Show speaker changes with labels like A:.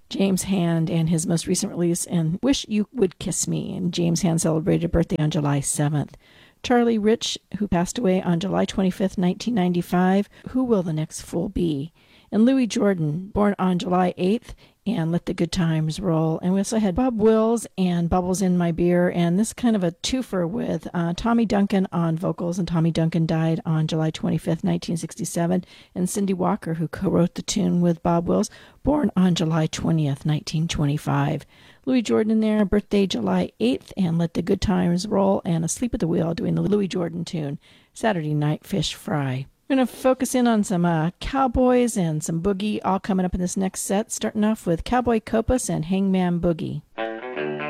A: James Hand and his most recent release, and Wish You Would Kiss Me. And James Hand celebrated a birthday on July 7th. Charlie Rich, who passed away on July 25th, 1995, Who Will the Next Fool Be? And Louis Jordan, born on July 8th, and Let the Good Times Roll. And we also had Bob Wills and Bubbles in My Beer, and this kind of a twofer with Tommy Duncan on vocals, and Tommy Duncan died on July 25th, 1967, and Cindy Walker, who co-wrote the tune with Bob Wills, born on July 20th, 1925. Louis Jordan in there, birthday July 8th, and Let the Good Times Roll, and Asleep at the Wheel doing the Louis Jordan tune, Saturday Night Fish Fry. We're going to focus in on some cowboys and some boogie all coming up in this next set, starting off with Cowboy Copas and Hangman Boogie.